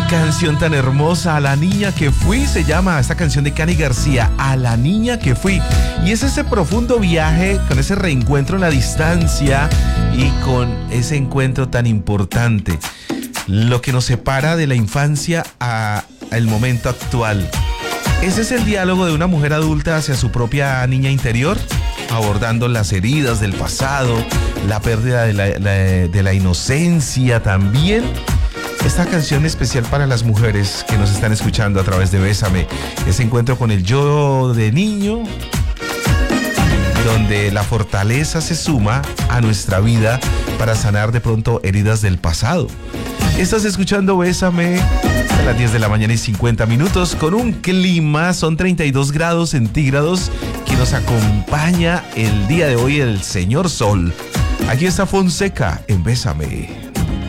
Canción tan hermosa, A la niña que fui, se llama esta canción de Cani García, A la niña que fui. Y es ese profundo viaje con ese reencuentro en la distancia y con ese encuentro tan importante. Lo que nos separa de la infancia al momento actual. Ese es el diálogo de una mujer adulta hacia su propia niña interior, abordando las heridas del pasado, la pérdida de la inocencia también. Esta canción especial para las mujeres que nos están escuchando a través de Bésame. Ese encuentro con el yo de niño, donde la fortaleza se suma a nuestra vida para sanar de pronto heridas del pasado. Estás escuchando Bésame a las 10 de la mañana y 50 minutos con un clima, son 32 grados centígrados, que nos acompaña el día de hoy el señor Sol. Aquí está Fonseca en Bésame.